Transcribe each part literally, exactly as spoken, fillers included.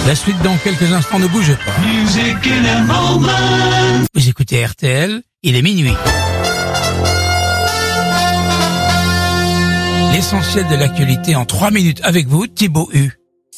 La suite dans quelques instants, ne bougez pas. Music in a moment. Vous écoutez R T L, il est minuit. L'essentiel de l'actualité en trois minutes avec vous, Thibaut Hu.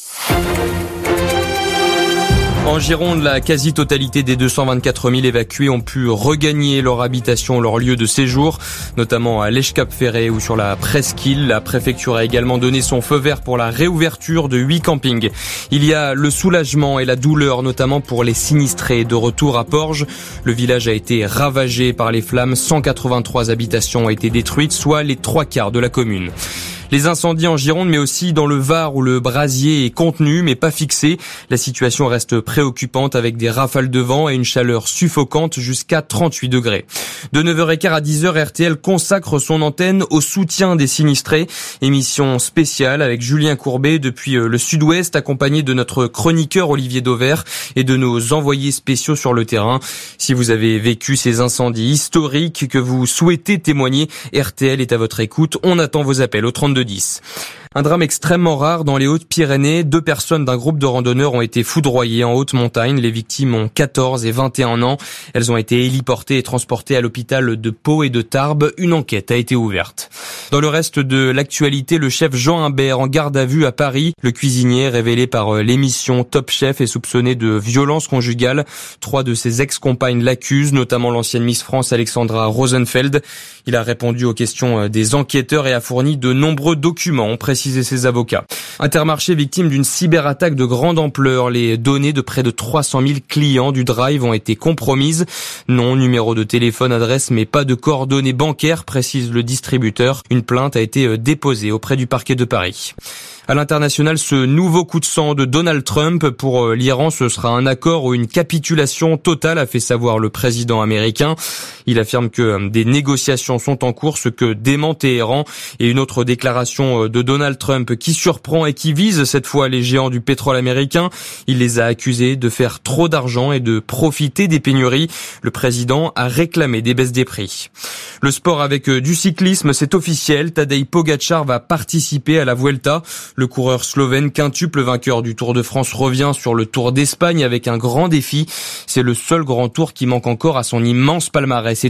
En Gironde, la quasi-totalité des deux cent vingt-quatre mille évacués ont pu regagner leur habitation, leur lieu de séjour, notamment à l'Èche-Cap-Ferret ou sur la Presqu'île. La préfecture a également donné son feu vert pour la réouverture de huit campings. Il y a le soulagement et la douleur, notamment pour les sinistrés. De retour à Porges, le village a été ravagé par les flammes. cent quatre-vingt-trois habitations ont été détruites, soit les trois quarts de la commune. Les incendies en Gironde, mais aussi dans le Var où le brasier est contenu mais pas fixé. La situation reste préoccupante avec des rafales de vent et une chaleur suffocante jusqu'à trente-huit degrés. De neuf heures quinze à dix heures, R T L consacre son antenne au soutien des sinistrés. Émission spéciale avec Julien Courbet depuis le sud-ouest, accompagné de notre chroniqueur Olivier Dauvert et de nos envoyés spéciaux sur le terrain. Si vous avez vécu ces incendies historiques que vous souhaitez témoigner, R T L est à votre écoute. On attend vos appels au trente-deux dix. Un drame extrêmement rare dans les Hautes-Pyrénées. Deux personnes d'un groupe de randonneurs ont été foudroyées en haute montagne. Les victimes ont quatorze et vingt et un ans. Elles ont été héliportées et transportées à l'hôpital de Pau et de Tarbes. Une enquête a été ouverte. Dans le reste de l'actualité, le chef Jean Imbert en garde à vue à Paris. Le cuisinier, révélé par l'émission Top Chef, est soupçonné de violence conjugale. Trois de ses ex-compagnes l'accusent, notamment l'ancienne Miss France Alexandra Rosenfeld. Il a répondu aux questions des enquêteurs et a fourni de nombreux documents, ont précisé ses avocats. Intermarché victime d'une cyberattaque de grande ampleur. Les données de près de trois cent mille clients du Drive ont été compromises. Nom, numéro de téléphone, adresse, mais pas de coordonnées bancaires, précise le distributeur. Une plainte a été déposée auprès du parquet de Paris. À l'international, ce nouveau coup de sang de Donald Trump pour l'Iran, ce sera un accord ou une capitulation totale, a fait savoir le président américain. Il affirme que des négociations sont en cours, ce que dément Téhéran. Et une autre déclaration de Donald Trump qui surprend et qui vise cette fois les géants du pétrole américain. Il les a accusés de faire trop d'argent et de profiter des pénuries. Le président a réclamé des baisses des prix. Le sport avec du cyclisme, c'est officiel. Tadej Pogačar va participer à la Vuelta. Le coureur slovène quintuple vainqueur du Tour de France revient sur le Tour d'Espagne avec un grand défi. C'est le seul grand tour qui manque encore à son immense palmarès.